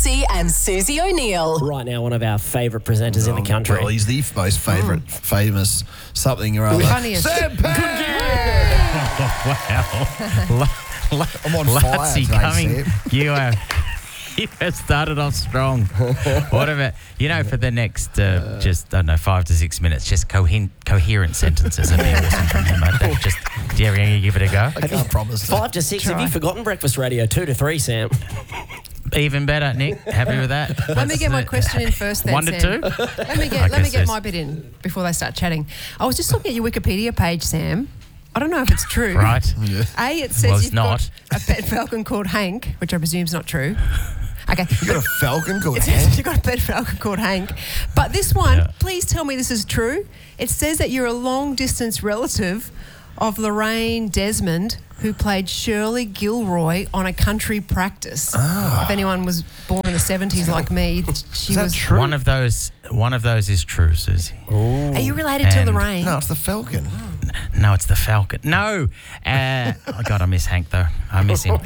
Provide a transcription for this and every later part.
Lutzi and Susie O'Neill. Right now, one of our favourite presenters in the country. Well, he's the most famous something or other. Funniest. Sam Payne! Wow. I'm on fire Lutzi today, coming. Sam. You have started off strong. What about, for the next, 5 to 6 minutes, just coherent sentences would be awesome from you, mate. Do you ever give it a go? I can't promise that. 5 to 6. Have you forgotten breakfast radio? 2 to 3, Sam. Even better, Nick. Happy with that? Let me get my question in first then, 1 to Sam. 2? Let me get my bit in before they start chatting. I was just looking at your Wikipedia page, Sam. I don't know if it's true. Right. Yeah. A, it says Well, it's you've not. got a pet falcon called Hank, which I presume is not true. Okay. You got a falcon called It says Hank? you've got a pet falcon called Hank. But this one, Yeah. please tell me this is true. It says that you're a long-distance relative of Lorraine Desmond, who played Shirley Gilroy on A Country Practice. If anyone was born in the 70s like me, she was... true? One of those is true, Susie. Are you related to And- Lorraine? No, it's the falcon. No, it's the Falcon. No. Oh, God, I miss Hank, though. I miss him.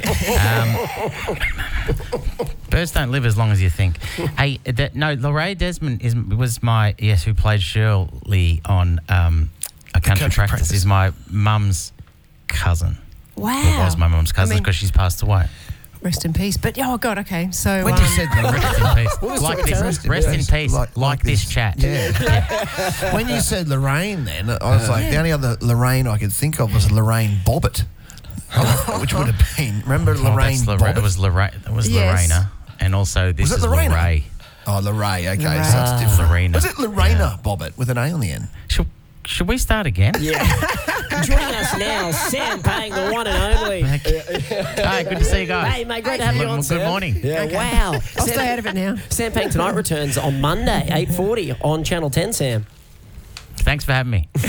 Birds don't live as long as you think. Hey, Lorraine Desmond who played Shirley on A Country Practice, is my mum's cousin. Wow. It was my mum's cousin because she's passed away. Rest in peace. But, oh, God, okay. So... When you said Rest in peace. Like this, rest in peace. Like this chat. Yeah. When you said Lorraine then, I was like, the only other Lorraine I could think of was Lorraine Bobbitt. Which would have been, remember Lorraine Bobbitt? It was Lorena. And also this Was it is Lorena? Lorraine. Oh, Lorraine, okay, Lorraine. so that's different. Lorena. Was it Lorena Bobbitt with an A on the end? Should we start again? Yeah. Joining us now, Sam Payne, the one and only. Hi, good to see you guys. Hey, mate, great to have you on, Good Sam. morning. Yeah, Okay. wow. I'll stay out of it now. Sam Payne Tonight returns on Monday, 8:40 on Channel 10, Sam. Thanks for having me. Is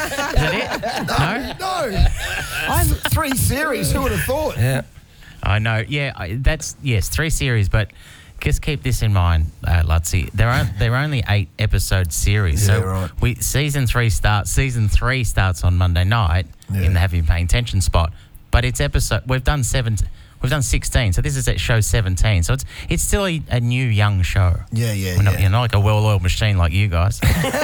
that it? No? No. I'm 3 series, who would have thought? Yeah. I know. Yeah, that's 3 series, but just keep this in mind, Lutzi. They're only 8 episode series. Yeah, so right. Season 3 starts on Monday night in the Have You Been Paying Attention spot. But it's we've done 16, so this is at show 17. So it's still a new young show. Yeah. You're not like a well-oiled machine like you guys.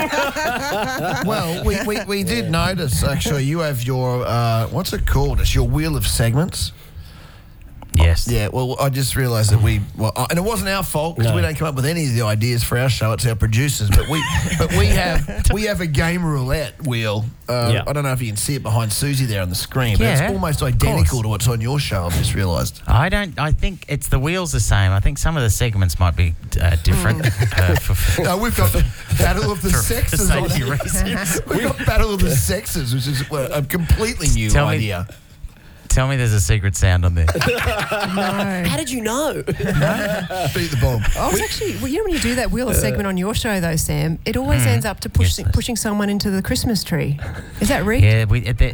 Well, we did notice, actually, you have your, what's it called? It's your wheel of segments. Yes. Yeah, well, I just realised that and it wasn't our fault because we don't come up with any of the ideas for our show. It's our producers, but we have a game roulette wheel. I don't know if you can see it behind Susie there on the screen, but it's almost identical to what's on your show. I've just realised. I think it's the wheels the same. I think some of the segments might be different. No, we've got the Battle of the Sexes on safety here. reasons. We've got Battle of the Sexes, which is a completely new idea. Tell me there's a secret sound on there. No. How did you know? Beat the bomb. I was actually, when you do that wheel of segment on your show, though, Sam, it always ends up to pushing someone into the Christmas tree. Is that rigged? Yeah,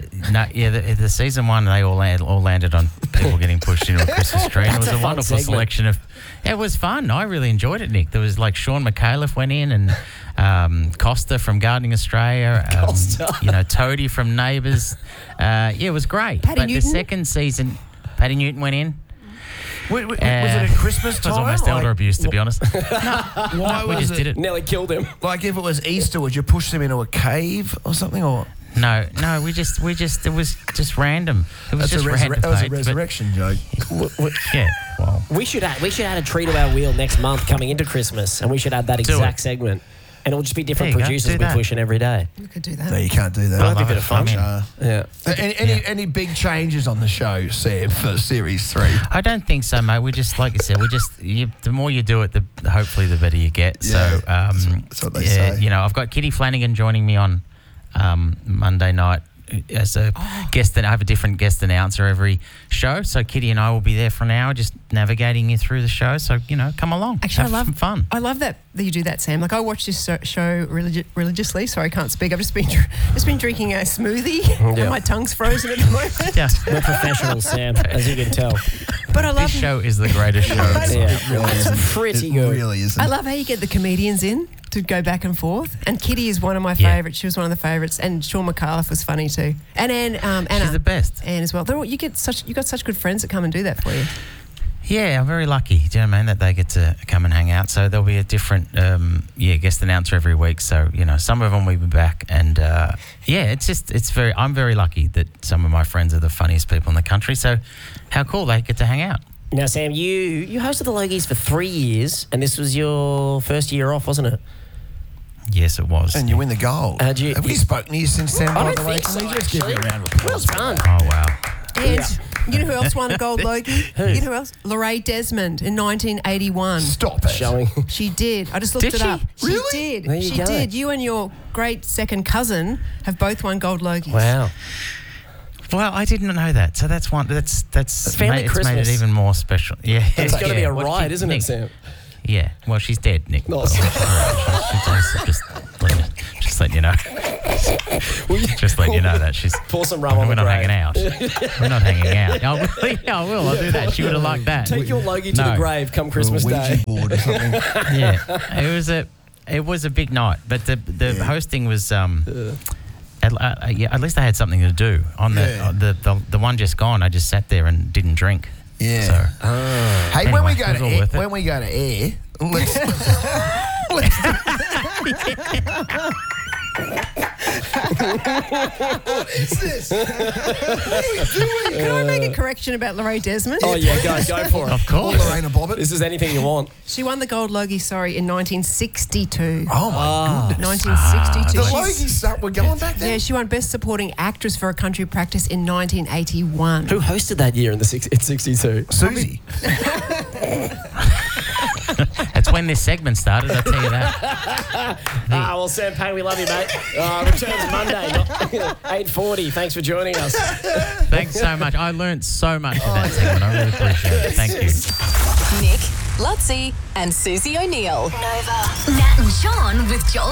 the season 1 they all landed on people getting pushed into a Christmas tree. It was a wonderful selection of. It was fun. I really enjoyed it, Nick. There was like Sean McAuliffe went in and Costa from Gardening Australia, Toadie from Neighbours. It was great. Paddy But Newton? the second season, Paddy Newton went in. Was it at Christmas It time? was almost elder abuse, to be honest. Why we was just did it. Nearly killed him. Like if it was Easter, would you push them into a cave or something? Or No, we just it was just random. It was just random. that was a resurrection joke. Yeah, well, We should add a tree to our wheel next month coming into Christmas, and we should add that exact segment. And it'll just be different There you go, producers do we're that. pushing every day. We could do that. No, you can't do that. That'd be a bit of fun. I mean, Any big changes on the show, Sam, for Series 3? I don't think so, mate. We just, like I said, the more you do it, hopefully the better you get. Yeah, So, that's what they say. I've got Kitty Flanagan joining me on Monday night as a guest. I have a different guest announcer every show. So Kitty and I will be there for an hour, just navigating you through the show. So come along. Actually, have some fun. I love that you do that, Sam. Like I watch this show religiously. Sorry, I can't speak. I've just been drinking a smoothie, and my tongue's frozen at the moment. Yeah. We're professionals, Sam, as you can tell. But I love This show is the greatest show. It's pretty good. It really isn't. I love how you get the comedians in to go back and forth. And Kitty is one of my favourites. She was one of the favourites. And Sean McAuliffe was funny too. And Anna. She's the best. Anne as well. You got such good friends that come and do that for you. Yeah, I'm very lucky. Do you know what I mean? That they get to come and hang out. So there'll be a different, guest announcer every week. So, some of them will be back. And, I'm very lucky that some of my friends are the funniest people in the country. So how cool they get to hang out. Now, Sam, you hosted the Logies for 3 years, and this was your first year off, wasn't it? Yes, it was. And you win the gold. Have we spoken to you since then, by the way? So, Can we just give you a round of applause? Well done. Oh, wow. And you know who else won a gold Logie? You know who else? Lorraine Desmond in 1981. Stop it. Showing. She did. I just looked Did it she? up. Really? She did. There you She go. did. You and your great second cousin have both won gold Logies. Wow. Well, I didn't know that. So that's one. That's family it's made Christmas. it even more special. Yeah, It's got to be a Well, ride, isn't it, Nick, Sam? Yeah. Well, she's dead, Nick. No, Just letting you know. Just letting you know that she's. Pour some rum on We're the not grave. hanging out. We're not hanging out. I will. I'll do that. She would have liked that. Take your Logie to the grave come Christmas Ouija Day. board or something. Yeah, it was a big night, but the hosting was at least I had something to do on the one just gone. I just sat there and didn't drink. Yeah. So, Hey, anyway, when we it was all worth it. go to air, let's Can I make a correction about Lorraine Desmond? Oh, yeah, go for it. Of course. Lorena Bobbitt. This is anything you want. She won the gold Logie, in 1962. Oh my goodness. 1962. The She's- Logies were going back then. Yeah, she won Best Supporting Actress for a Country Practice in 1981. Who hosted that year in 62? Susie. That's when this segment started. I'll tell you that. Well, Sam Payne, we love you, mate. Returns Monday, 8:40. Thanks for joining us. Thanks so much. I learned so much in that segment. I really appreciate it. Thank you. Nick, Lutzi, and Susie O'Neill. Nova. Nat and Sean with Joel.